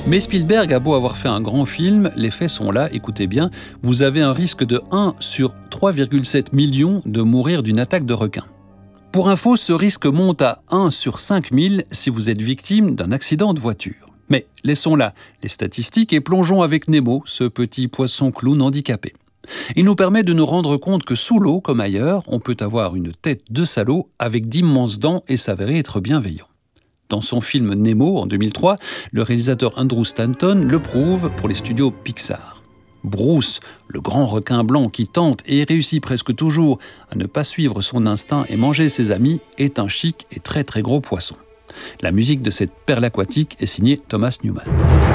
Mais Spielberg a beau avoir fait un grand film, les faits sont là, écoutez bien, vous avez un risque de 1 sur 3,7 millions de mourir d'une attaque de requin. Pour info, ce risque monte à 1 sur 5000 si vous êtes victime d'un accident de voiture. Mais laissons là les statistiques et plongeons avec Nemo, ce petit poisson clown handicapé. Il nous permet de nous rendre compte que sous l'eau, comme ailleurs, on peut avoir une tête de salaud avec d'immenses dents et s'avérer être bienveillant. Dans son film Nemo, en 2003, le réalisateur Andrew Stanton le prouve pour les studios Pixar. Bruce, le grand requin blanc qui tente et réussit presque toujours à ne pas suivre son instinct et manger ses amis, est un chic et très très gros poisson. La musique de cette perle aquatique est signée Thomas Newman.